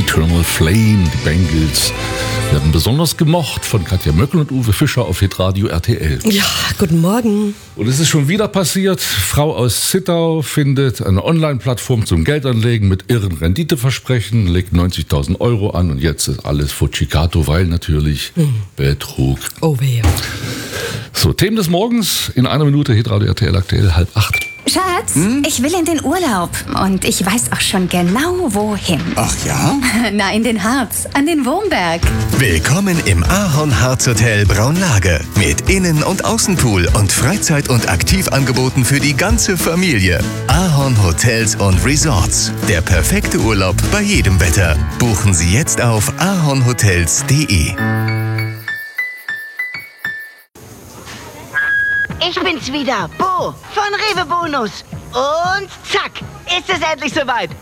Eternal Flame, die Bengals, werden besonders gemocht von Katja Möckel und Uwe Fischer auf Hitradio RTL. Ja, guten Morgen. Und es ist schon wieder passiert. Frau aus Zittau findet eine Online-Plattform zum Geldanlegen mit irren Renditeversprechen, legt 90.000 Euro an und jetzt ist alles Futschicato, weil natürlich Betrug. Oh weh. So, Themen des Morgens in einer Minute, Hitradio RTL aktuell 7:30. Schatz, ich will in den Urlaub und ich weiß auch schon genau, wohin. Ach ja? Na, in den Harz, an den Wurmberg. Willkommen im Ahorn-Harz-Hotel Braunlage mit Innen- und Außenpool und Freizeit- und Aktivangeboten für die ganze Familie. Ahorn Hotels und Resorts. Der perfekte Urlaub bei jedem Wetter. Buchen Sie jetzt auf ahornhotels.de. Ich bin's wieder, Bo von Rewe Bonus. Und zack, ist es endlich soweit.